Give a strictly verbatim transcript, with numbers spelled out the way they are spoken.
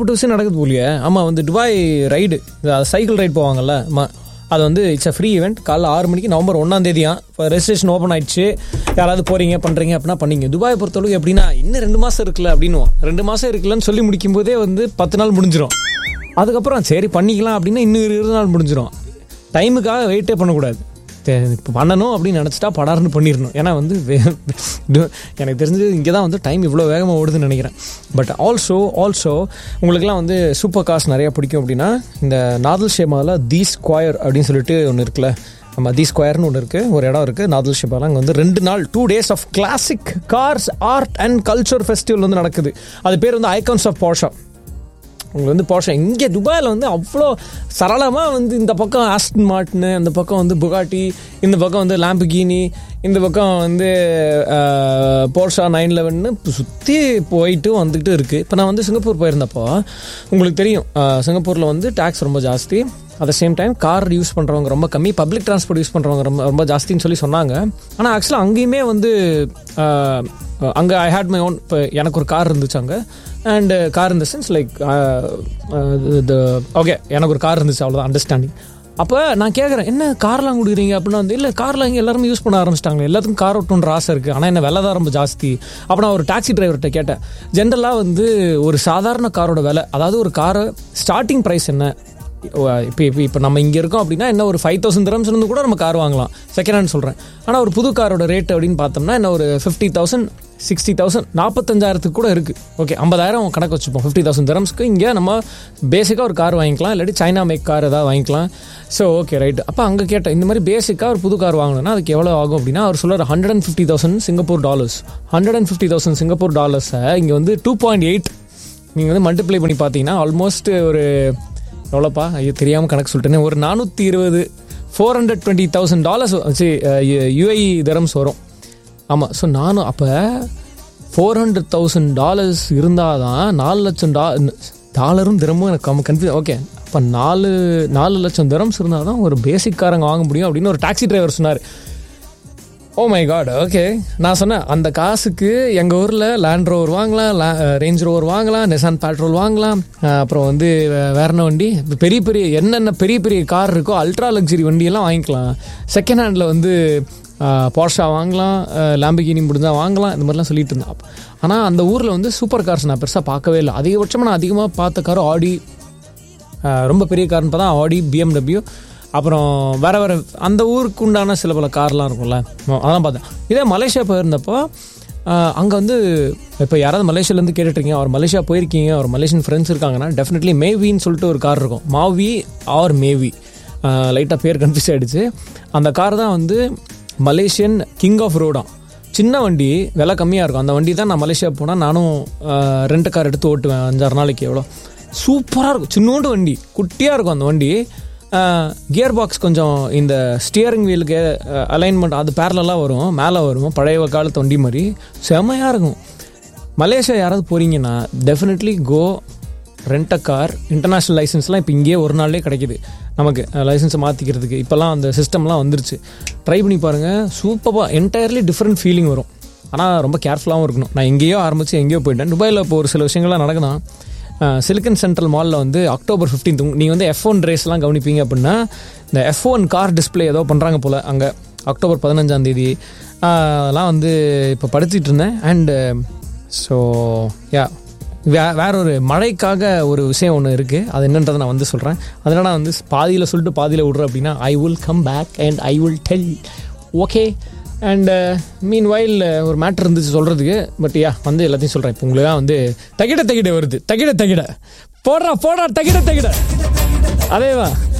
ஏகப்பட்ட விஷயம் நடக்குது போலியே. ஆமாம், வந்து துபாய் ரைடு, சைக்கிள் ரைடு போவாங்கல்ல, அது வந்து இட்ஸ் அ ஃப்ரீ ஈவெண்ட். காலைல ஆறு மணிக்கு நவம்பர் ஒன்றாம் தேதியா இப்போ ரெஜிஸ்ட்ரேஷன் ஓப்பன் ஆயிடுச்சு. யாராவது போகிறீங்க பண்ணுறீங்க அப்படின்னா பண்ணிங்க. துபாய் பொறுத்தளவுக்கு எப்படின்னா இன்னும் ரெண்டு மாதம் இருக்குல்ல அப்படின்னுவோம். ரெண்டு மாதம் இருக்குல்லன்னு சொல்லி முடிக்கும் போதே வந்து பத்து நாள் முடிஞ்சிடும். அதுக்கப்புறம் சரி பண்ணிக்கலாம் அப்படின்னா இன்னும் இருபது நாள் முடிஞ்சிடும். டைமுக்காக வெயிட்டே பண்ணக்கூடாது. இப்போ பண்ணணும் அப்படின்னு நினச்சிட்டா படார்னு பண்ணிடணும். ஏன்னா வந்து எனக்கு தெரிஞ்சது இங்கே தான் வந்து டைம் இவ்வளோ வேகமாக ஓடுதுன்னு நினைக்கிறேன். பட் ஆல்சோ ஆல்சோ உங்களுக்குலாம் வந்து சூப்பர் கார்ஸ் நிறையா பிடிக்கும் அப்படின்னா இந்த நாதல் ஷேமாவில் தி ஸ்கொயர் அப்படின்னு சொல்லிட்டு ஒன்று இருக்குல்ல, நம்ம தி ஸ்கொயர்னு ஒன்று இருக்குது, ஒரு இடம் இருக்குது நாதல் ஷேமாவில். அங்கே வந்து ரெண்டு நாள் two days of classic cars art and culture festival வந்து நடக்குது. அது பேர் வந்து ஐகான்ஸ் ஆஃப் போர்ஷா. உங்களுக்கு வந்து போர்ஷா இங்கே துபாயில் வந்து அவ்வளோ சரளமாக வந்து இந்த பக்கம் ஆஸ்டன் மார்டின், அந்த பக்கம் வந்து புகாட்டி, இந்த பக்கம் வந்து லாம்பர்கினி, இந்த பக்கம் வந்து போர்ஷா நைன் லெவன்னு சுற்றி போயிட்டு வந்துக்கிட்டு இருக்குது. இப்போ நான் வந்து சிங்கப்பூர் போயிருந்தப்போ உங்களுக்கு தெரியும், சிங்கப்பூரில் வந்து டேக்ஸ் ரொம்ப ஜாஸ்தி. At the same time car use பண்ணுறவங்க ரொம்ப கம்மி, பப்ளிக் டிரான்ஸ்போர்ட் யூஸ் பண்ணுறவங்க ரொம்ப ரொம்ப ஜாஸ்தின்னு சொல்லி சொன்னாங்க. ஆனால் ஆக்சுவலாக அங்கேயுமே வந்து அங்கே ஐ ஹேட் மை ஓன், இப்போ எனக்கு ஒரு கார் இருந்துச்சு அங்கே. அண்ட் கார் இந்த சென்ஸ் லைக் ஓகே எனக்கு ஒரு கார் இருந்துச்சு, அவ்வளோதான் அண்டர்ஸ்டாண்டிங். அப்போ நான் கேட்குறேன், என்ன கார்லாம் கொடுக்குறீங்க அப்படின்னா வந்து இல்லை கார்லாம் இங்கே எல்லாருமே யூஸ் பண்ண ஆரம்பிச்சிட்டாங்க, எல்லாத்துக்கும் கார் ஓட்டணுன்ற ஆசை இருக்குது, ஆனால் என்ன விலை தான் ரொம்ப ஜாஸ்தி. அப்போ நான் ஒரு டாக்ஸி டிரைவர்கிட்ட கேட்டேன், ஜென்ரலாக வந்து ஒரு சாதாரண காரோட விலை, அதாவது ஒரு காரை ஸ்டார்டிங் ப்ரைஸ் என்ன, இப்போ இப்போ இப்போ நம்ம இங்கே இருக்கோம் அப்படின்னா என்ன ஒரு ஃபைவ் தௌசண்ட் திரம்ஸ் இருந்து கூட நம்ம கார் வாங்கலாம், செகண்ட் ஹேண்ட் சொல்கிறேன். ஆனால் ஒரு புது காரோட ரேட் அப்படின்னு பார்த்தோம்னா என்ன ஒரு ஃபிஃப்டி தௌசண்ட் சிக்ஸ்டி தௌசண்ட் நாற்பத்தஞ்சாயிரத்துக்கு கூட இருக்குது. ஓகே, ஐம்பதாயிரம் கணக்கு வச்சுப்போம். ஃபிஃப்டி தௌசண்ட் திரம்ஸ்க்கு இங்கே நம்ம பேசிக்காக ஒரு கார் வாங்கிக்கலாம், இல்லாட்டி சைனா மேக் கார் ஏதாவது வாங்கிக்கலாம். So okay right. அப்போ அங்கே கேட்டேன், இந்த மாதிரி பேசிக்காக ஒரு புது கார் வாங்கணும்னா அதுக்கு எவ்வளோ ஆகும் அப்படின்னா அவர் சொல்லுற hundred and fifty thousand Singapore dollars. Hundred and fifty thousand Singapore டாலர்ஸை இங்கே வந்து டூ பாயிண்ட் எயிட் நீங்கள் வந்து மல்டிப்ளை பண்ணி பார்த்தீங்கன்னா ஆல்மோஸ்ட் ஒரு எவ்வளோப்பா, ஐயோ தெரியாமல் கணக்கு சொல்லிட்டேன்னு, ஒரு நானூற்றி இருபது four hundred twenty thousand dollars வச்சு யூஏஇ திரம்ஸ் வரும். ஆமாம். ஸோ நானும் அப்போ ஃபோர் ஹண்ட்ரட் தௌசண்ட் டாலர்ஸ் இருந்தால் தான் நாலு லட்சம் டா டாலரும் திரமும் எனக்கு கன்ஃபியூஸ். ஓகே, அப்போ நாலு நாலு லட்சம் திரம்ஸ் இருந்தால் தான் ஒரு பேசிக் காரங்க வாங்க முடியும் அப்படின்னு ஒரு டாக்ஸி டிரைவர் சொன்னார். Oh my God. ஓகே, நான் சொன்னேன் அந்த காசுக்கு எங்கள் ஊரில் லேண்ட் ரோவர் வாங்கலாம், ரேஞ்ச் ரோவர் வாங்கலாம், நிசான் பேட்ரோல் வாங்கலாம், அப்புறம் வந்து வேற என்ன வண்டி பெரிய பெரிய என்னென்ன பெரிய பெரிய கார் இருக்கோ அல்ட்ரா லக்ஸரி வண்டியெல்லாம் வாங்கிக்கலாம். செகண்ட் ஹேண்டில் வந்து போர்ஷா வாங்கலாம், லாம்பர்கினி முடிஞ்சால் வாங்கலாம், இந்த மாதிரிலாம் சொல்லிட்டு இருந்தான். ஆனால் அந்த ஊரில் வந்து சூப்பர் கார்ஸ் நான் பெருசாக பார்க்கவே இல்லை. அதிகபட்சமாக நான் அதிகமாக பார்த்த கார் ஆடி, ரொம்ப பெரிய கார்னு பார்த்தா ஆடி, பிஎம்டபிள்யூ, அப்புறம் வேறு வேறு அந்த ஊருக்கு உண்டான சில பல கார்லாம் இருக்கும்ல, அதெல்லாம் பார்த்தேன். இதே மலேசியா போயிருந்தப்போ அங்கே வந்து இப்போ யாராவது மலேசியாவிலேருந்து கேட்டுட்ருக்கீங்க, அவர் மலேசியா போயிருக்கீங்க, அவர் மலேசியன் ஃப்ரெண்ட்ஸ் இருக்காங்கன்னா டெஃபினெட்லி மேவின்னு சொல்லிட்டு ஒரு கார் இருக்கும், மாவி ஆர் மேவி, லைட்டாக பேர் கன்ஃபியூஸ் ஆகிடுச்சு. அந்த கார் தான் வந்து மலேசியன் கிங் ஆஃப் ரோடாம். சின்ன வண்டி, விலை கம்மியாக இருக்கும். அந்த வண்டி தான் நான் மலேசியா போனால் நானும் ரெண்ட் கார் எடுத்து ஓட்டுவேன் அஞ்சாறு நாளைக்கு. எவ்வளோ சூப்பராக இருக்கும், சின்னோண்டு வண்டி, குட்டியாக இருக்கும் அந்த வண்டி. கியர் பாக்ஸ் கொஞ்சம் இந்த ஸ்டியரிங் வீலுக்கு அலைன்மெண்ட் அது பேரலாக வரும், மேலே வரும், பழைய காலத்து வண்டி மாதிரி செம்மையாக இருக்கும். மலேசியா யாராவது போகிறீங்கன்னா டெஃபினெட்லி கோ ரெண்ட் அ கார். இன்டர்நேஷ்னல் லைசன்ஸ்லாம் இப்போ இங்கேயே ஒரு நாள்லேயே கிடைக்கிது நமக்கு, லைசன்ஸை மாற்றிக்கிறதுக்கு இப்போல்லாம் அந்த சிஸ்டம்லாம் வந்துருச்சு. ட்ரை பண்ணி பாருங்கள், சூப்பராக என்டையர்லி டிஃப்ரெண்ட் ஃபீலிங் வரும். ஆனால் ரொம்ப கேர்ஃபுல்லாகவும் இருக்கணும். நான் எங்கேயோ ஆரம்பித்து எங்கேயோ போயிட்டேன். துபாயில் இப்போ ஒரு சில விஷயங்கள்லாம் நடக்குதான். சிலிக்கன் சென்ட்ரல் மாலில் வந்து அக்டோபர் ஃபிஃப்டீன்த் நீங்கள் வந்து எஃப் ஒன் ரேஸ்லாம் கவனிப்பீங்க அப்படின்னா இந்த எஃப் ஒன் கார் டிஸ்பிளே ஏதோ பண்ணுறாங்க போல் அங்கே அக்டோபர் பதினஞ்சாந்தேதி அதெல்லாம் வந்து இப்போ படிச்சுட்டு இருந்தேன். அண்டு ஸோ யா வே வேற ஒரு மழைக்காக ஒரு விஷயம் ஒன்று இருக்குது, அது என்னன்றதை நான் வந்து சொல்கிறேன். அதனால் நான் வந்து பாதியில் சொல்லிட்டு பாதியில் விட்றேன் அப்படின்னா I will come back and I will tell. Okay, and mean while ஒரு மேட்ரு இருந்துச்சு சொல்கிறதுக்கு, பட் யா வந்து எல்லாத்தையும் சொல்கிறேன். இப்போ உங்களுக்கு வந்து தகிட தகிட வருது, தகிட தகிட போடுறா போடுறா தகிட தகிட அதேவா